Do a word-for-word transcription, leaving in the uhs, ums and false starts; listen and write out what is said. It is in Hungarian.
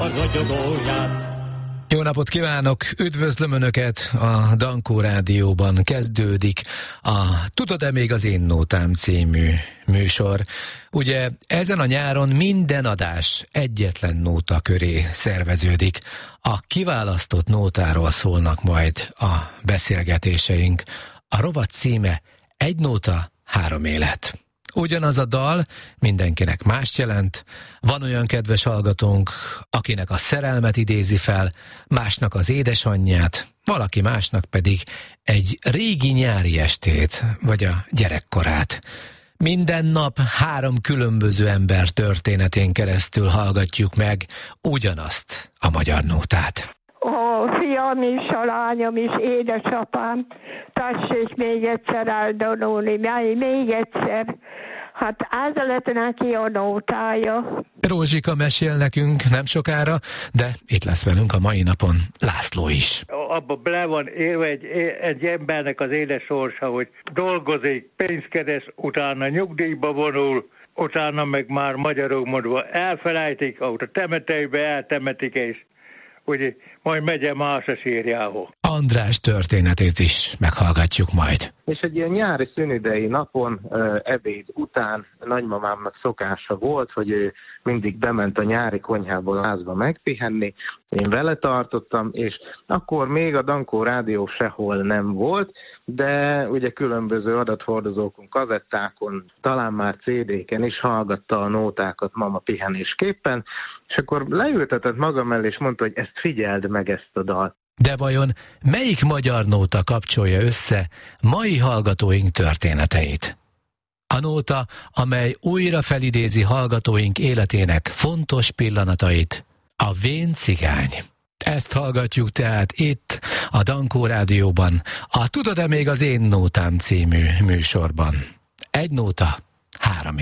Jó napot kívánok! Üdvözlöm Önöket! A Dankó Rádióban kezdődik a Tudod-e még az én nótám című műsor. Ugye ezen a nyáron minden adás egyetlen nóta köré szerveződik. A kiválasztott nótáról szólnak majd a beszélgetéseink. A rovat címe Egy nóta, három élet. Ugyanaz a dal mindenkinek mást jelent. Van olyan kedves hallgatónk, akinek a szerelmet idézi fel, másnak az édesanyját, valaki másnak pedig egy régi nyári estét, vagy a gyerekkorát. Minden nap három különböző ember történetén keresztül hallgatjuk meg ugyanazt a magyar nótát. A fiam is, a lányom is, édesapám, tessék még egyszer eldonulni, még egyszer. Hát ez lett neki a nótája. Rózsika mesél nekünk nem sokára, de itt lesz velünk a mai napon László is. Abba bele van élve egy, egy embernek az éles sorsa, hogy dolgozik, pénzt keres, utána nyugdíjba vonul, utána meg már magyarul mondva elfelejtik, ahol a temetőbe eltemetik, és ugye majd megy más a sírjához. András történetét is meghallgatjuk majd. És egy ilyen nyári szünidei napon, ebéd után nagymamámnak szokása volt, hogy ő mindig bement a nyári konyhából a házba megpihenni. Én vele tartottam, és akkor még a Dankó Rádió sehol nem volt, de ugye különböző adathordozókon, kazettákon, talán már cé dé-ken is hallgatta a nótákat mama pihenésképpen, és akkor leültetett magam mellé, és mondta, hogy ezt figyeld meg, ezt a dalt. De vajon melyik magyar nóta kapcsolja össze mai hallgatóink történeteit? A nóta, amely újra felidézi hallgatóink életének fontos pillanatait, a Vén cigány. Ezt hallgatjuk tehát itt, a Dankó Rádióban, a Tudod-e még az én nótám című műsorban. Egy nóta, három